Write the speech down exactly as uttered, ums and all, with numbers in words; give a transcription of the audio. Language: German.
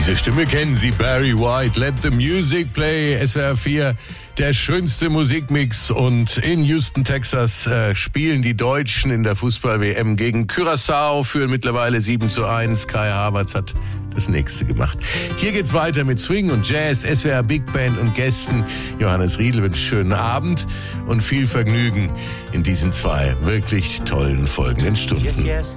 Diese Stimme kennen Sie, Barry White, Let the Music Play, S W R vier, der schönste Musikmix. Und in Houston, Texas äh, spielen die Deutschen in der Fußball-W M gegen Curaçao, führen mittlerweile sieben zu eins. Kai Havertz hat das nächste gemacht. Hier geht's weiter mit Swing und Jazz, S W R Big Band und Gästen. Johannes Riedl wünscht schönen Abend und viel Vergnügen in diesen zwei wirklich tollen folgenden Stunden. Yes, yes.